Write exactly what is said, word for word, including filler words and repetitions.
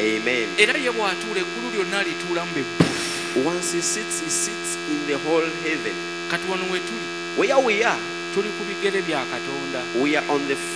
Amen. Era ye bw'atuula eggulu lyonna alituulamu be. Once he sits, he sits in the whole heaven. Kati wano we tuli Where we are, tuli ku bigere bya Katonda. we are on the